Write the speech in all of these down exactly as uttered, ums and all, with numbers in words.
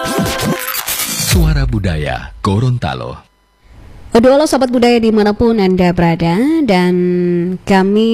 Suara Budaya Gorontalo. Halo Sobat Budaya dimanapun Anda berada, dan kami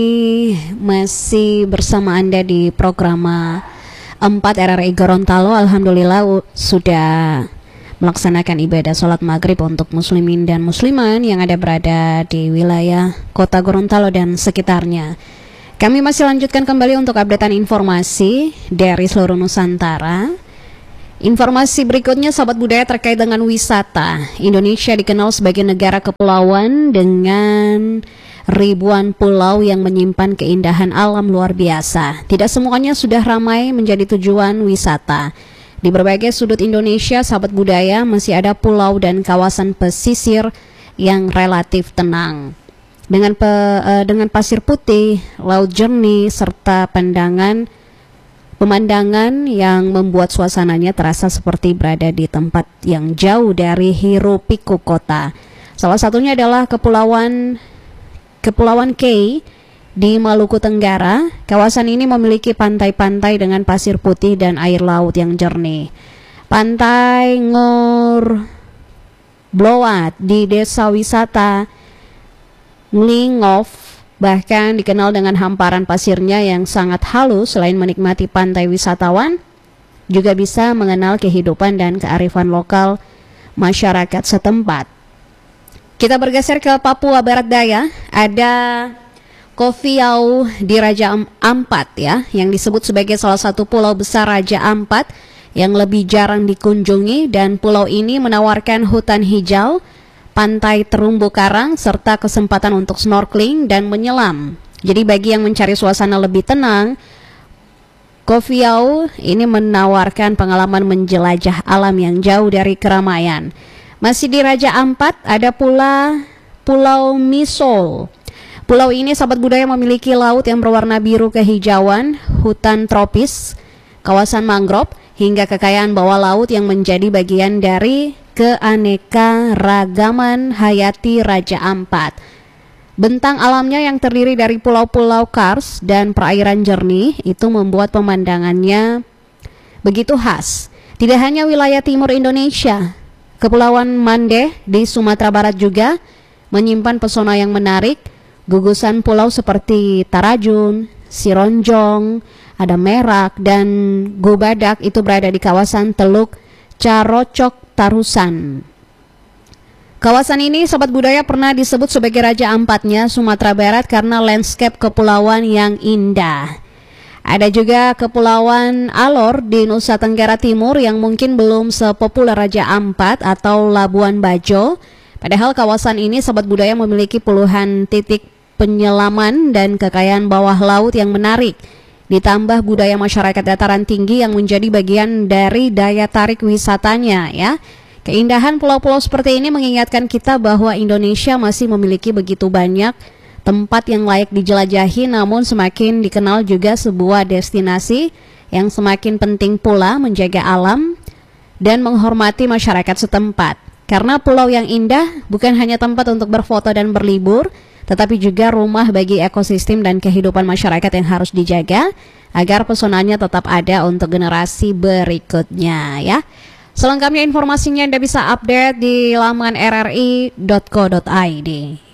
masih bersama Anda di program empat R R I Gorontalo. Alhamdulillah sudah melaksanakan ibadah sholat maghrib untuk muslimin dan musliman yang ada berada di wilayah kota Gorontalo dan sekitarnya. Kami masih lanjutkan kembali untuk updatean informasi dari seluruh Nusantara. Informasi berikutnya Sobat Budaya terkait dengan wisata. Indonesia dikenal sebagai negara kepulauan dengan ribuan pulau yang menyimpan keindahan alam luar biasa. Tidak semuanya sudah ramai menjadi tujuan wisata. Di berbagai sudut Indonesia, Sobat Budaya, masih ada pulau dan kawasan pesisir yang relatif tenang. Dengan pe, uh, dengan pasir putih, laut jernih, serta pandangan Pemandangan yang membuat suasananya terasa seperti berada di tempat yang jauh dari hiruk-pikuk kota. Salah satunya adalah Kepulauan Kepulauan Kei di Maluku Tenggara. Kawasan ini memiliki pantai-pantai dengan pasir putih dan air laut yang jernih. Pantai Ngor Bloat di desa wisata Nglingov bahkan dikenal dengan hamparan pasirnya yang sangat halus. Selain menikmati pantai, wisatawan juga bisa mengenal kehidupan dan kearifan lokal masyarakat setempat. Kita bergeser ke Papua Barat Daya. Ada Kofiau di Raja Ampat ya, yang disebut sebagai salah satu pulau besar Raja Ampat yang lebih jarang dikunjungi, dan pulau ini menawarkan hutan hijau, pantai terumbu karang, serta kesempatan untuk snorkeling dan menyelam. Jadi bagi yang mencari suasana lebih tenang, Kofiau ini menawarkan pengalaman menjelajah alam yang jauh dari keramaian. Masih di Raja Ampat ada pula Pulau Misol. Pulau ini Sobat Budaya memiliki laut yang berwarna biru kehijauan, hutan tropis, kawasan mangrove, hingga kekayaan bawah laut yang menjadi bagian dari keanekaragaman hayati Raja Ampat. Bentang alamnya yang terdiri dari pulau-pulau kars dan perairan jernih itu membuat pemandangannya begitu khas. Tidak hanya wilayah timur Indonesia, Kepulauan Mande di Sumatera Barat juga menyimpan pesona yang menarik. Gugusan pulau seperti Tarajun, Sironjong, ada Merak, dan Gubadak itu berada di kawasan Teluk Carocok Tarusan. Kawasan ini Sobat Budaya pernah disebut sebagai Raja Ampatnya Sumatera Barat karena landscape kepulauan yang indah. Ada juga Kepulauan Alor di Nusa Tenggara Timur yang mungkin belum sepopuler Raja Ampat atau Labuan Bajo. Padahal kawasan ini Sobat Budaya memiliki puluhan titik penyelaman dan kekayaan bawah laut yang menarik. Ditambah budaya masyarakat dataran tinggi yang menjadi bagian dari daya tarik wisatanya ya. Keindahan pulau-pulau seperti ini mengingatkan kita bahwa Indonesia masih memiliki begitu banyak tempat yang layak dijelajahi, namun semakin dikenal juga sebuah destinasi yang semakin penting pula menjaga alam dan menghormati masyarakat setempat. Karena pulau yang indah bukan hanya tempat untuk berfoto dan berlibur, tetapi juga rumah bagi ekosistem dan kehidupan masyarakat yang harus dijaga agar pesonanya tetap ada untuk generasi berikutnya ya. Selengkapnya informasinya Anda bisa update di laman r r i dot co dot i d.